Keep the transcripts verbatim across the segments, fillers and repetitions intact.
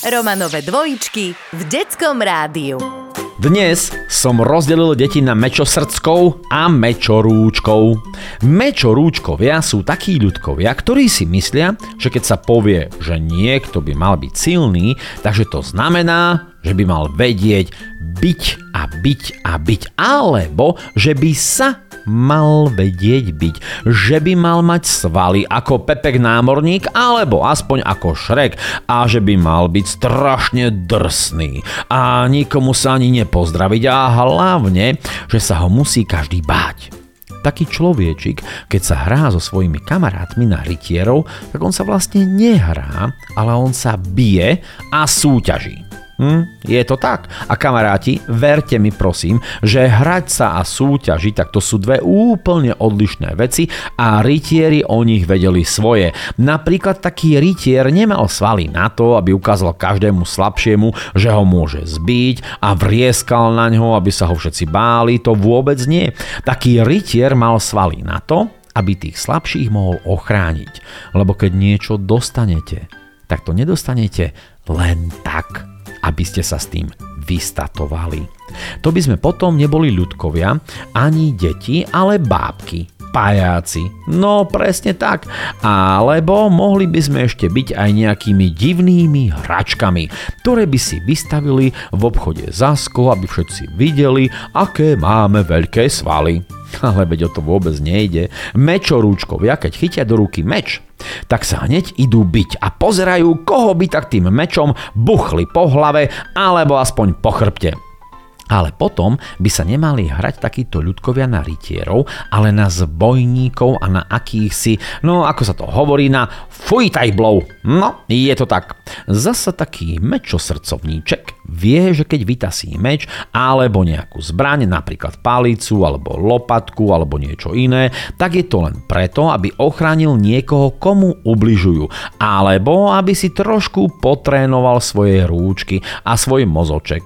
Romanove dvojičky v Detskom rádiu. Dnes som rozdelil deti na mečosrdcov a mečorúčkov. Mečorúčkovia sú takí ľudkovia, ktorí si myslia, že keď sa povie, že niekto by mal byť silný, takže to znamená, že by mal vedieť byť a byť a byť, alebo že by sa mal vedieť byť, že by mal mať svaly ako Pepek námorník alebo aspoň ako Šrek a že by mal byť strašne drsný a nikomu sa ani nepozdraviť a hlavne, že sa ho musí každý báť. Taký človečik, keď sa hrá so svojimi kamarátmi na rytierov, tak on sa vlastne nehrá, ale on sa bije a súťaží. Hm, je to tak. A kamaráti, verte mi prosím, že hrať sa a súťažiť, tak to sú dve úplne odlišné veci a rytieri o nich vedeli svoje. Napríklad taký rytier nemal svaly na to, aby ukázal každému slabšiemu, že ho môže zbiť a vrieskal na ňo, aby sa ho všetci báli, to vôbec nie. Taký rytier mal svaly na to, aby tých slabších mohol ochrániť. Lebo keď niečo dostanete, tak to nedostanete len tak, aby ste sa s tým vystatovali. To by sme potom neboli ľudkovia, ani deti, ale bábky, pajáci. No presne tak. Alebo mohli by sme ešte byť aj nejakými divnými hračkami, ktoré by si vystavili v obchode Zasko, aby všetci videli, aké máme veľké svaly. Ale veď o to vôbec nejde. Mečorúčkovia, keď chytia do ruky meč, tak sa hneď idú byť a pozerajú, koho by tak tým mečom buchli po hlave alebo aspoň po chrbte. Ale potom by sa nemali hrať takíto ľudkovia na rytierov, ale na zbojníkov a na akýchsi, no ako sa to hovorí, na fujtajblov. No, je to tak. Zasa taký mečosrdcovníček vie, že keď vytasí meč alebo nejakú zbraň, napríklad palicu alebo lopatku alebo niečo iné, tak je to len preto, aby ochránil niekoho, komu ubližujú, alebo aby si trošku potrénoval svoje rúčky a svoj mozoček.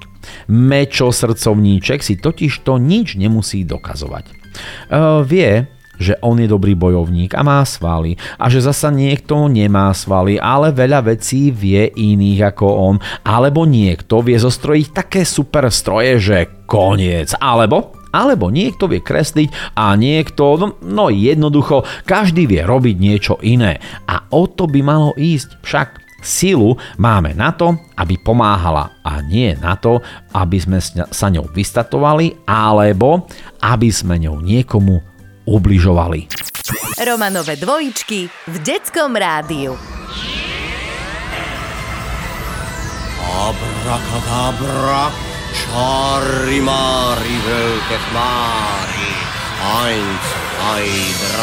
Mečosrdcovníček si totižto nič nemusí dokazovať. E, vie, že on je dobrý bojovník a má svaly a že zasa niekto nemá svaly, ale veľa vecí vie iných ako on, alebo niekto vie zostrojiť také super stroje, že koniec, alebo Alebo niekto vie kresliť a niekto, no, no jednoducho, každý vie robiť niečo iné. A o to by malo ísť však. Silu máme na to, aby pomáhala a nie na to, aby sme sa ňou vystatovali alebo aby sme ňou niekomu ubližovali. Romanove dvojičky v Detskom rádiu. Abrakadabra, čári mári, veľké chmári, eins, zwei, drei.